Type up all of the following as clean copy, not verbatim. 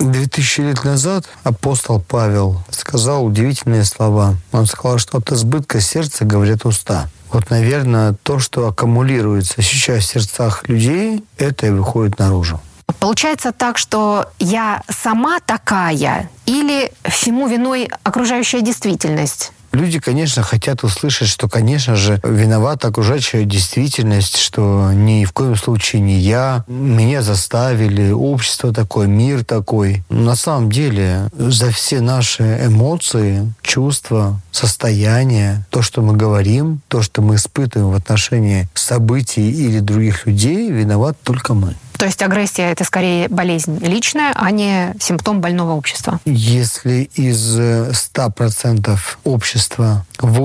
2000 лет назад апостол Павел сказал удивительные слова. Он сказал, что от избытка сердца говорят уста. Вот, наверное, то, что аккумулируется сейчас в сердцах людей, это и выходит наружу. Получается так, что я сама такая или всему виной окружающая действительность? Люди, конечно, хотят услышать, что, конечно же, виновата окружающая действительность, что ни в коем случае не я, меня заставили, общество такое, мир такой. На самом деле, за все наши эмоции, чувства, состояния, то, что мы говорим, то, что мы испытываем в отношении событий или других людей, виноват только мы. То есть агрессия – это скорее болезнь личная, а не симптом больного общества? Если из 100% общества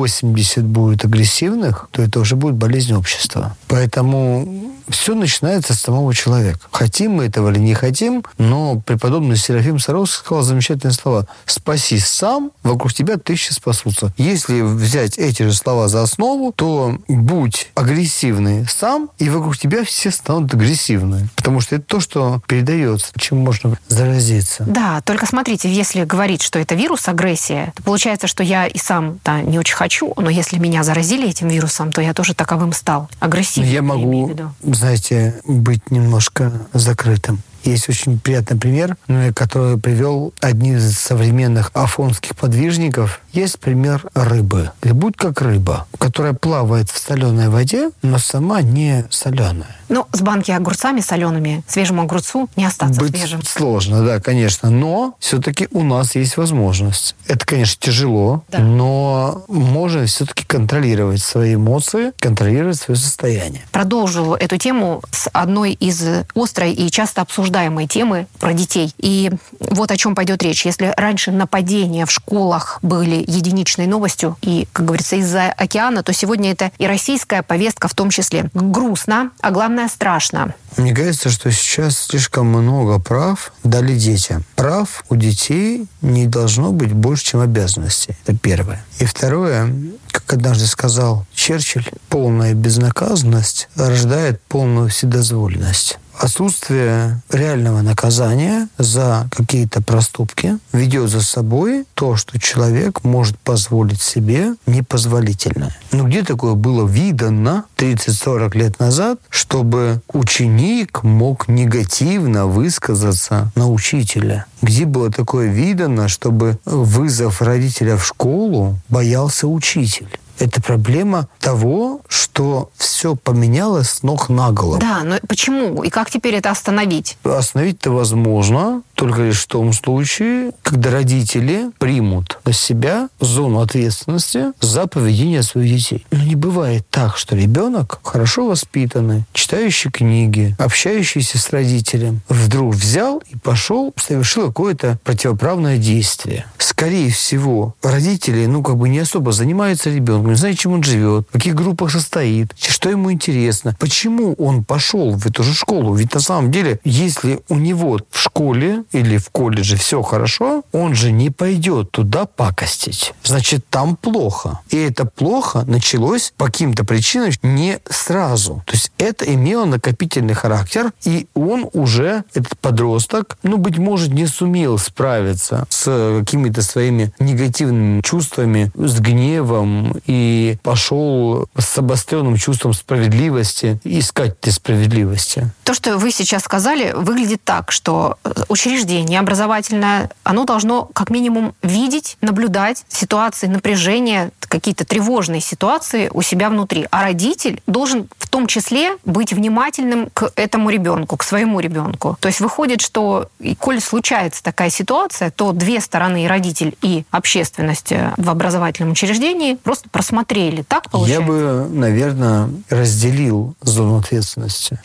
80 будет агрессивных, то это уже будет болезнь общества. Поэтому все начинается с самого человека. Хотим мы этого или не хотим, но преподобный Серафим Саровский сказал замечательные слова: «Спасись сам, вокруг тебя тысячи спасутся». Если взять эти же слова за основу, то будь агрессивный сам, и вокруг тебя все станут агрессивны. Потому что это то, что передается, чем можно заразиться. Да, только смотрите, если говорить, что это вирус, агрессия, то получается, что я и сам не очень хочу, но если меня заразили этим вирусом, то я тоже таковым стал. Агрессивным. Я могу, знаете, быть немножко закрытым. Есть очень приятный пример, который привел один из современных афонских подвижников. Есть пример рыбы. Будь как рыба, которая плавает в соленой воде, но сама не соленая. Ну, с банки огурцами солеными, свежему огурцу не остаться свежим. Сложно, да, конечно. Но все-таки у нас есть возможность. Это, конечно, тяжело, да, но можно все-таки контролировать свои эмоции, контролировать свое состояние. Продолжу эту тему с одной из острой и часто обсуждаемой темы про детей. И вот о чем пойдет речь. Если раньше нападения в школах были единичной новостью и, как говорится, из-за океана, то сегодня это и российская повестка в том числе. Грустно, а главное страшно. Мне кажется, что сейчас слишком много прав дали детям. Прав у детей не должно быть больше, чем обязанностей. Это первое. И второе, как однажды сказал Черчилль, полная безнаказанность рождает полную вседозволенность. Отсутствие реального наказания за какие-то проступки ведет за собой то, что человек может позволить себе непозволительное. Но где такое было видано 30-40 лет назад, чтобы ученик мог негативно высказаться на учителя? Где было такое видано, чтобы, вызвав родителя в школу, боялся учитель? Это проблема того, что все поменялось с ног на голову. Да, но почему? И как теперь это остановить? Остановить-то возможно только лишь в том случае, когда родители примут на себя зону ответственности за поведение своих детей. Но не бывает так, что ребенок, хорошо воспитанный, читающий книги, общающийся с родителем, вдруг взял и пошел, совершил какое-то противоправное действие. Скорее всего, родители, не особо занимаются ребенком, не знают, чем он живет, в каких группах состоит, что ему интересно, почему он пошел в эту же школу. Ведь на самом деле, если у него в школе или в колледже все хорошо, он же не пойдет туда пакостить. Значит, там плохо. И это плохо началось по каким-то причинам не сразу. То есть это имело накопительный характер, и он уже, этот подросток, быть может, не сумел справиться с какими-то своими негативными чувствами, с гневом, и пошел с обостренным чувством справедливости искать этой справедливости. То, что вы сейчас сказали, выглядит так, что учреждение образовательное, оно должно как минимум видеть, наблюдать ситуации напряжения, какие-то тревожные ситуации у себя внутри. А родитель должен в том числе быть внимательным к этому ребенку, к своему ребенку. То есть выходит, что, коль случается такая ситуация, то две стороны, и родитель, и общественность в образовательном учреждении, просто просмотрели. Так получается? Я бы, наверное, разделил зону ответственности.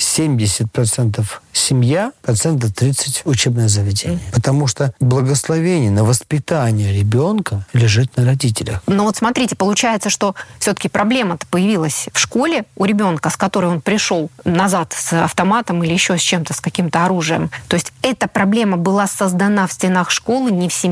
70% семья, 30% учебное заведение. Потому что благословение на воспитание ребенка лежит на родителях. Но вот смотрите, получается, что все-таки проблема-то появилась в школе у ребенка, с которой он пришел назад с автоматом или еще с чем-то, с каким-то оружием. То есть эта проблема была создана в стенах школы, не в семье?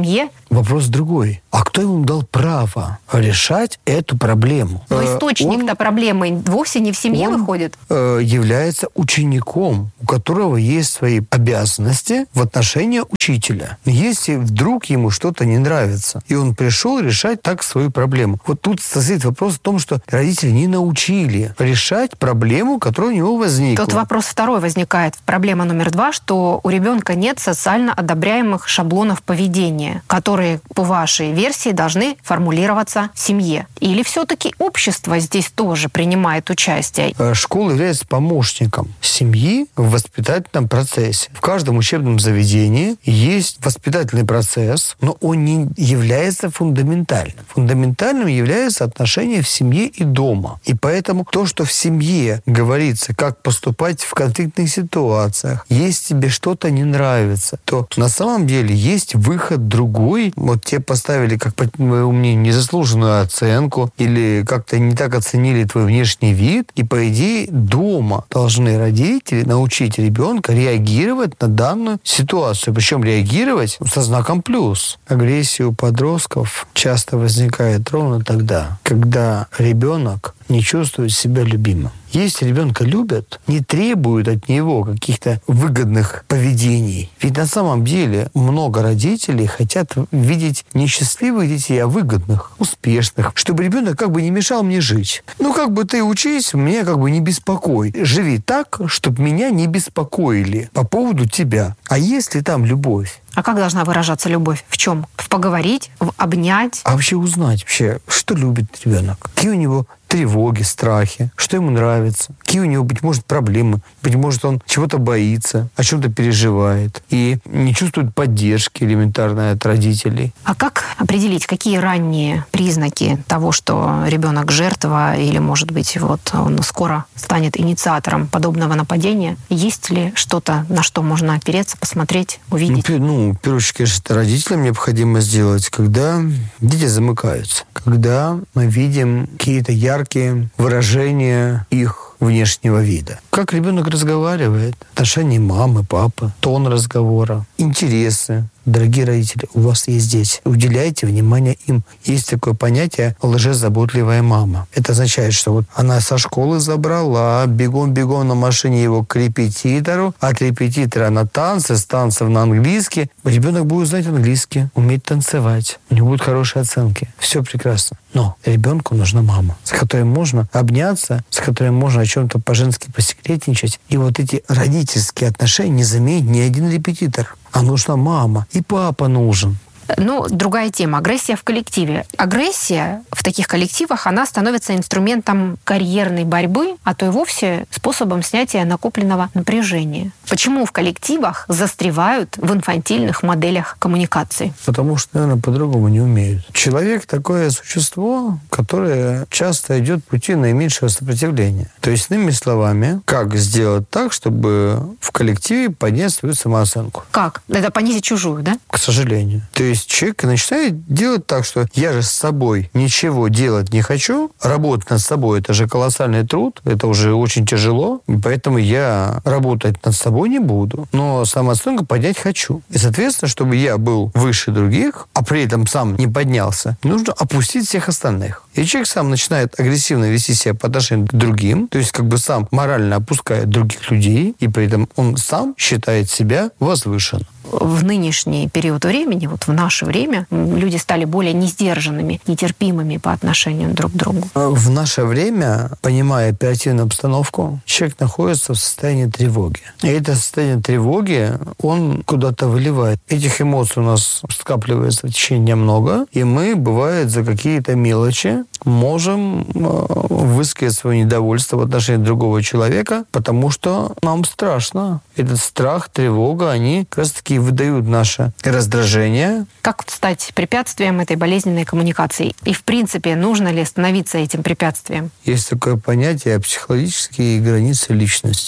Вопрос другой. А кто ему дал право решать эту проблему? Но источник-то проблемы вовсе не в семье выходит. Является учеником, у которого есть свои обязанности в отношении учителя. Если вдруг ему что-то не нравится, и он пришел решать так свою проблему. Вот тут стоит вопрос в том, что родители не научили решать проблему, которая у него возникла. Тут вопрос второй возникает. Проблема номер 2, что у ребенка нет социально одобряемых шаблонов поведения, которые, по вашей версии, должны формулироваться в семье. Или все-таки общество здесь тоже принимает участие? Школа является помощником семьи в воспитательном процессе. В каждом учебном заведении есть воспитательный процесс, но он не является фундаментальным. Фундаментальным является отношение в семье и дома. И поэтому то, что в семье говорится, как поступать в конфликтных ситуациях, если тебе что-то не нравится, то на самом деле есть выход другой. Вот тебе поставили, как по твоему мнению, незаслуженную оценку или как-то не так оценили твой внешний вид. И, по идее, дома должны родители научить ребенка реагировать на данную ситуацию. Причем реагировать со знаком плюс. Агрессия у подростков часто возникает ровно тогда, когда ребенок не чувствует себя любимым. Если ребенка любят, не требуют от него каких-то выгодных поведений. Ведь на самом деле много родителей хотят видеть не счастливых детей, а выгодных, успешных, чтобы ребенок как бы не мешал мне жить. Ну, как бы ты учись, меня как бы не беспокой. Живи так, чтобы меня не беспокоили по поводу тебя. А если там любовь? А как должна выражаться любовь? В чем? В поговорить, в обнять? А вообще узнать, что любит ребенок. Какие у него тревоги, страхи, что ему нравится, какие у него, быть может, проблемы, быть может, он чего-то боится, о чем-то переживает и не чувствует поддержки элементарной от родителей. А как определить, какие ранние признаки того, что ребенок жертва или, может быть, вот он скоро станет инициатором подобного нападения? Есть ли что-то, на что можно опереться, посмотреть, увидеть? В первую очередь, конечно, это родителям необходимо сделать, когда дети замыкаются, когда мы видим какие-то яркие выражения их внешнего вида. Как ребенок разговаривает, отношения мамы, папы, тон разговора, интересы. Дорогие родители, у вас есть дети. Уделяйте внимание им. Есть такое понятие «лжезаботливая мама». Это означает, что вот она со школы забрала, бегом-бегом на машине его к репетитору, от репетитора на танцы, с танцев на английский. Ребенок будет знать английский, уметь танцевать. У него будут хорошие оценки. Все прекрасно. Но ребенку нужна мама, с которой можно обняться, с которой можно о чем-то по-женски посекретничать. И вот эти родительские отношения не заменит ни один репетитор. А нужна мама. И папа нужен. Ну, другая тема. Агрессия в коллективе. Агрессия в таких коллективах, она становится инструментом карьерной борьбы, а то и вовсе способом снятия накопленного напряжения. Почему в коллективах застревают в инфантильных моделях коммуникации? Потому что, наверное, по-другому не умеют. Человек такое существо, которое часто идет пути наименьшего сопротивления. То есть, иными словами, как сделать так, чтобы в коллективе поднять свою самооценку? Как? Это понизить чужую, да? К сожалению. То есть человек начинает делать так, что я же с собой ничего делать не хочу, работать над собой — это же колоссальный труд, это уже очень тяжело, и поэтому я работать над собой не буду, но самооценку поднять хочу. И, соответственно, чтобы я был выше других, а при этом сам не поднялся, нужно опустить всех остальных. И человек сам начинает агрессивно вести себя по отношению к другим, то есть как бы сам морально опускает других людей, и при этом он сам считает себя возвышенным. В нынешний период времени, вот в наше время, люди стали более несдержанными, нетерпимыми по отношению друг к другу. В наше время, понимая оперативную обстановку, человек находится в состоянии тревоги. И это состояние тревоги он куда-то выливает. Этих эмоций у нас скапливается в течение дня много, и мы, бывает, за какие-то мелочи можем высказать свое недовольство в отношении другого человека, потому что нам страшно. Этот страх, тревога, они как раз-таки выдают наше раздражение. Как стать препятствием этой болезненной коммуникации? И, в принципе, нужно ли становиться этим препятствием? Есть такое понятие психологические границы личности.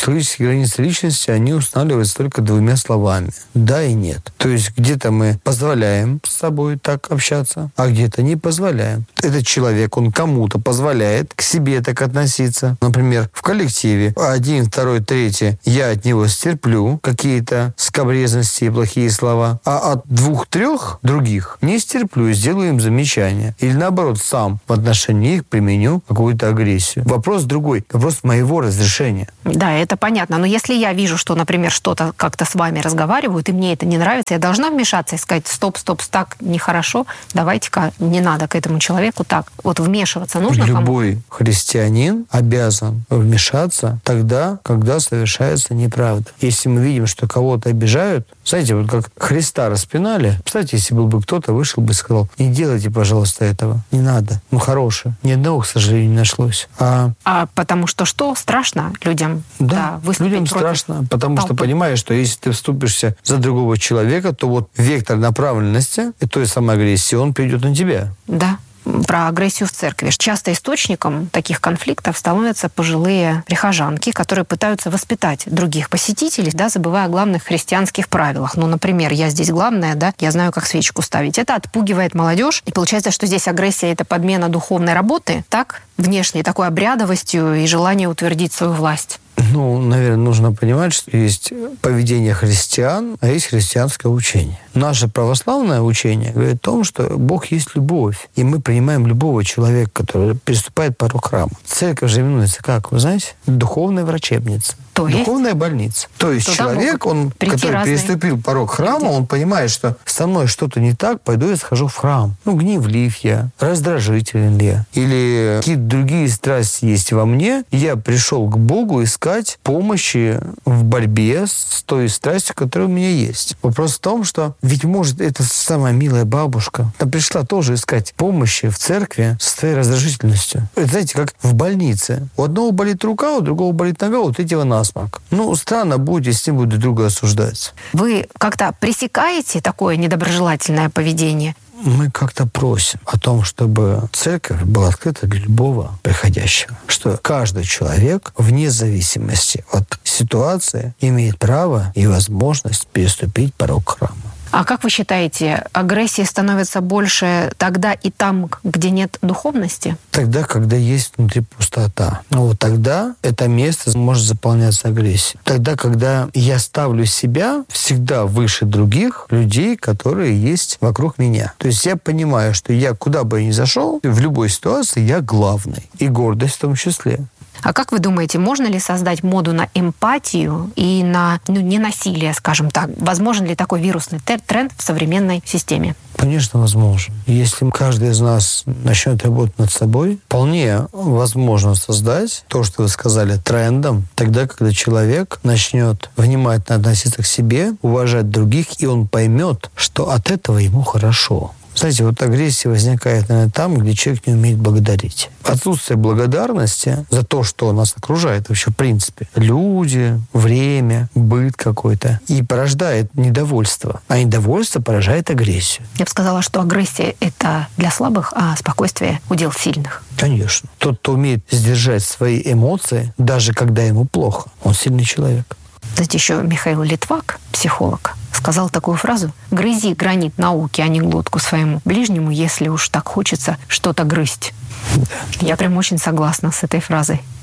Психологические границы личности, они устанавливаются только двумя словами. Да и нет. То есть где-то мы позволяем с собой так общаться, а где-то не позволяем. Этот человек, он кому-то позволяет к себе так относиться. Например, в коллективе 1, 2, 3 я от него стерплю какие-то скабрезности и плохие слова, а от 2-3 других не стерплю и сделаю им замечания. Или наоборот, сам в отношении их применю какую-то агрессию. Вопрос другой. Вопрос моего разрешения. Да, это понятно. Но если я вижу, что, например, что-то как-то с вами разговаривают, и мне это не нравится, я должна вмешаться и сказать: стоп, так нехорошо, давайте-ка не надо к этому человеку так. Вот вмешиваться нужно кому-то? Любой христианин обязан вмешаться тогда, когда совершается неправда. Если мы видим, что кого-то обижают, знаете, вот как Христа распинали, кстати, если был бы кто-то, вышел бы и сказал: не делайте, пожалуйста, этого, не надо. Хорошее. Ни одного, к сожалению, не нашлось. А потому что страшно людям? Да, людям страшно, потому что понимаешь, что если ты вступишься за другого человека, то вот вектор направленности и той самой агрессии, он придет на тебя. Да. Про агрессию в церкви. Часто источником таких конфликтов становятся пожилые прихожанки, которые пытаются воспитать других посетителей, забывая о главных христианских правилах. Например, я здесь главная, я знаю, как свечку ставить. Это отпугивает молодежь. И получается, что здесь агрессия — это подмена духовной работы, внешней такой обрядовостью и желание утвердить свою власть. Наверное, нужно понимать, что есть поведение христиан, а есть христианское учение. Наше православное учение говорит о том, что Бог есть любовь, и мы принимаем любого человека, который переступает порог храма. Церковь же именуется как, вы знаете? Духовная врачебница. Духовная больница. То есть человек, который переступил порог храма, он понимает, что со мной что-то не так, пойду я схожу в храм. Гневлив я, раздражителен я, или какие-то другие страсти есть во мне, я пришел к Богу искать помощи в борьбе с той страстью, которая у меня есть. Вопрос в том, что ведь, может, эта самая милая бабушка, она пришла тоже искать помощи в церкви со своей раздражительностью. Это, знаете, как в больнице. У одного болит рука, у другого болит нога, у третьего насморк. Странно будет, если не будут друг друга осуждать. Вы как-то пресекаете такое недоброжелательное поведение? Мы как-то просим о том, чтобы церковь была открыта для любого приходящего. Что каждый человек, вне зависимости от ситуации, имеет право и возможность переступить порог храма. А как вы считаете, агрессия становится больше тогда и там, где нет духовности? Тогда, когда есть внутри пустота. Тогда это место может заполняться агрессией. Тогда, когда я ставлю себя всегда выше других людей, которые есть вокруг меня. То есть я понимаю, что я куда бы я ни зашел, в любой ситуации я главный. И гордость в том числе. А как вы думаете, можно ли создать моду на эмпатию и на ненасилие, скажем так? Возможен ли такой вирусный тренд в современной системе? Конечно, возможно. Если каждый из нас начнет работать над собой, вполне возможно создать то, что вы сказали, трендом, тогда, когда человек начнет внимательно относиться к себе, уважать других, и он поймет, что от этого ему хорошо. Знаете, агрессия возникает, наверное, там, где человек не умеет благодарить. Отсутствие благодарности за то, что нас окружает вообще в принципе. Люди, время, быт какой-то. И порождает недовольство. А недовольство порождает агрессию. Я бы сказала, что агрессия — это для слабых, а спокойствие — удел сильных. Конечно. Тот, кто умеет сдержать свои эмоции, даже когда ему плохо, он сильный человек. Знаете, еще Михаил Литвак, психолог, сказал такую фразу: «Грызи гранит науки, а не глотку своему ближнему, если уж так хочется что-то грызть». Да. Я прям очень согласна с этой фразой.